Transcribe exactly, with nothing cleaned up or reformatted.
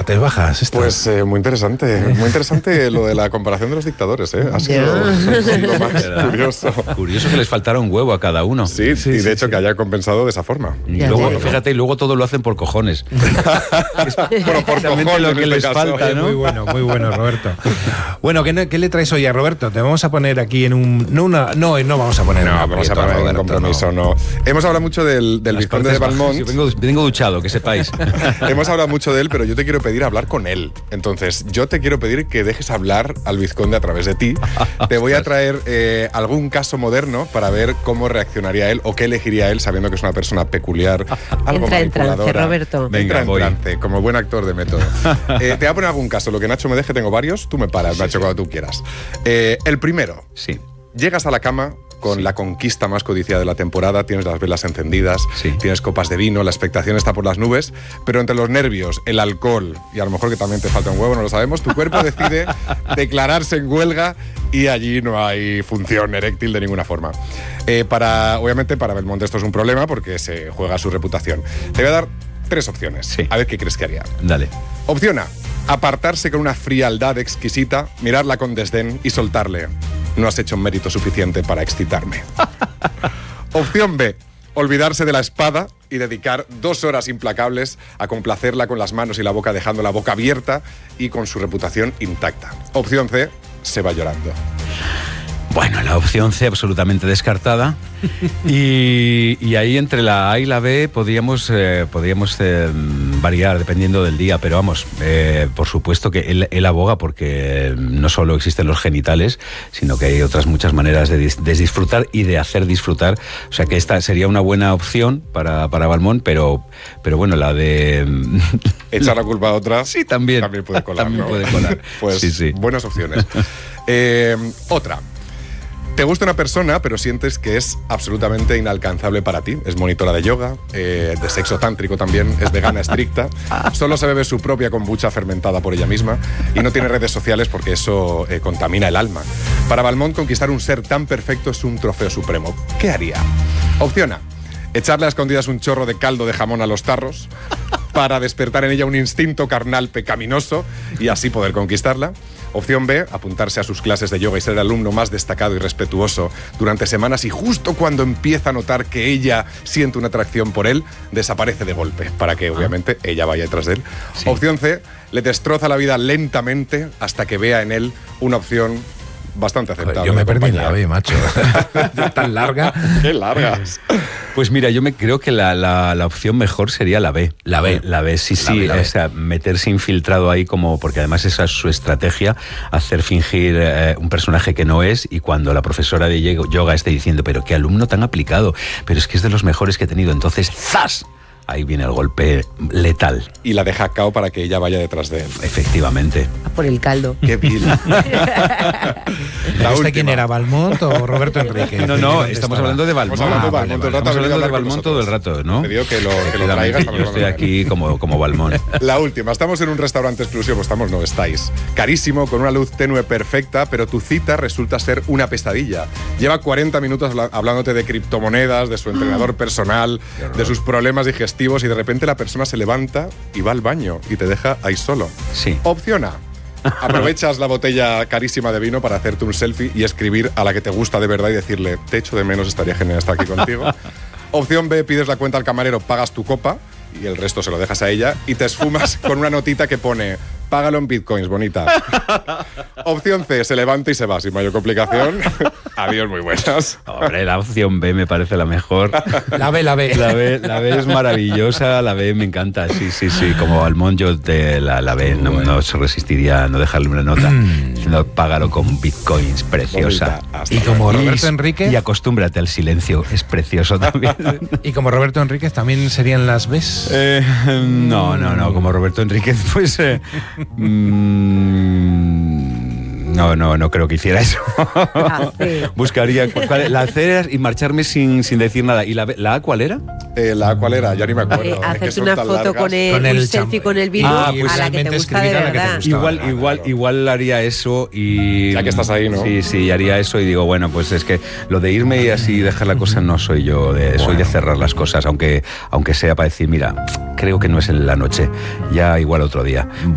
partes bajas esto. Pues eh, muy interesante, muy interesante lo de la comparación de los dictadores, ¿eh? Ha sido lo más curioso. Curioso que les faltara un huevo a cada uno. Sí, sí, y de sí, hecho sí. que haya compensado de esa forma. Y luego, fíjate, y luego todo lo hacen por cojones. Bueno, por cojones lo que en les este falta, caso. ¿no? Muy bueno, muy bueno, Roberto. Bueno, ¿qué, ¿qué le traes hoy a Roberto? Te vamos a poner aquí en un... No, una, no, no vamos a poner No, una vamos a poner en compromiso, no. no. Hemos hablado mucho del, del vizconde de Valmont. Yo vengo, vengo duchado, que sepáis. Hemos hablado mucho de él, pero yo te quiero pedir hablar con él. Entonces, yo te quiero pedir que dejes hablar al vizconde a través de ti. Te voy a traer eh, algún caso moderno para ver cómo reaccionaría él o qué elegiría él, sabiendo que es una persona peculiar, algo Entra en trance, Roberto. Venga, Venga, Entra en trance, como buen actor de método. Eh, te voy a poner algún caso. Lo que Nacho me deje, tengo varios. Tú me paras, sí, Nacho, sí. cuando tú quieras. Eh, el primero. Sí. Llegas a la cama con sí. la conquista más codiciada de la temporada, tienes las velas encendidas, sí. tienes copas de vino, la expectación está por las nubes, pero entre los nervios, el alcohol y a lo mejor que también te falta un huevo, no lo sabemos, tu cuerpo decide declararse en huelga y allí no hay función eréctil de ninguna forma. Eh, para, obviamente para Belmonte esto es un problema porque se juega su reputación. Te voy a dar tres opciones, sí. a ver qué crees que haría. Dale. Opción A, apartarse con una frialdad exquisita, mirarla con desdén y soltarle. No has hecho un mérito suficiente para excitarme. Opción B, olvidarse de la espada y dedicar dos horas implacables a complacerla con las manos y la boca, dejando la boca abierta y con su reputación intacta. Opción C, se va llorando. Bueno, la opción C absolutamente descartada y, y ahí entre la A y la B podríamos, eh, podríamos eh, variar dependiendo del día, pero vamos, eh, por supuesto que él, él aboga porque no solo existen los genitales, sino que hay otras muchas maneras de, dis, de disfrutar y de hacer disfrutar, o sea que esta sería una buena opción para, para Valmont, pero, pero bueno, la de... Echar la culpa a otra. Sí, también. También puede colar, también ¿no? puede colar. Pues sí, sí. buenas opciones. eh, otra. Te gusta una persona, pero sientes que es absolutamente inalcanzable para ti. Es monitora de yoga, eh, de sexo tántrico también, es vegana estricta, solo se bebe su propia kombucha fermentada por ella misma y no tiene redes sociales porque eso eh, contamina el alma. Para Valmont, conquistar un ser tan perfecto es un trofeo supremo. ¿Qué haría? Opción A, echarle a escondidas un chorro de caldo de jamón a los tarros para despertar en ella un instinto carnal pecaminoso y así poder conquistarla. Opción B, apuntarse a sus clases de yoga y ser el alumno más destacado y respetuoso durante semanas y justo cuando empieza a notar que ella siente una atracción por él, desaparece de golpe para que obviamente ella vaya detrás de él. Sí. Opción C, le destroza la vida lentamente hasta que vea en él una opción bastante aceptable. Yo me perdí en la B, macho. Tan larga. Qué largas. Pues mira, yo me creo que la, la, la opción mejor sería la B. La B. La B, sí, la sí. B, la B. O sea, meterse infiltrado ahí como... Porque además esa es su estrategia, hacer fingir eh, un personaje que no es y cuando la profesora de yoga esté diciendo pero qué alumno tan aplicado, pero es que es de los mejores que he tenido, entonces ¡zas! Ahí viene el golpe letal. Y la deja cao para que ella vaya detrás de él. Efectivamente. A por el caldo. Qué vil. ¿La ¿Este quién era, Valmont o Roberto Enrique? No, no, estamos hablando de Valmont. Estamos hablando de Valmont, ah, vale, vale. Estamos hablando de Valmont todo el rato, ¿no? Te digo que lo, que lo traigas. Yo estoy aquí como, como Valmont. La última. Estamos en un restaurante exclusivo. Estamos, no, estáis. Carísimo, con una luz tenue perfecta, pero tu cita resulta ser una pesadilla. Lleva cuarenta minutos hablándote de criptomonedas, de su entrenador personal, de sus problemas digestivos y de repente la persona se levanta y va al baño y te deja ahí solo. Sí. Opción A. Aprovechas la botella carísima de vino para hacerte un selfie y escribir a la que te gusta de verdad y decirle te echo de menos, estaría genial estar aquí contigo. Opción B, pides la cuenta al camarero, pagas tu copa y el resto se lo dejas a ella y te esfumas con una notita que pone págalo en bitcoins, bonita. Opción C, se levanta y se va sin mayor complicación. Adiós, muy buenas. Hombre, la opción B me parece la mejor. La B, la B. La B, la B es maravillosa, la B me encanta, sí, sí, sí. Como Valmont yo de la, la B no, no se resistiría a no dejarle una nota. No, págalo con bitcoins, preciosa. Y como Roberto y, Enrique... Y acostúmbrate al silencio, es precioso también. Y como Roberto Enríquez también serían las Bs. Eh, no, no, no, como Roberto Enríquez, pues... Eh, mmm, no, no, no creo que hiciera eso. Buscaría cuál, la C era y marcharme sin, sin decir nada. ¿Y la, la A cuál era? Eh, la A cuál era, ya ni me acuerdo. Eh, hacerte una foto con el, con el un selfie con el vino ah, pues a la que te gusta de verdad. Igual, igual, igual haría eso y... Ya que estás ahí, ¿no? Sí, sí, haría eso y digo, bueno, pues es que lo de irme y así dejar la cosa no soy yo, de, bueno. soy de cerrar las cosas, aunque, aunque sea para decir, mira, creo que no es en la noche, ya igual otro día.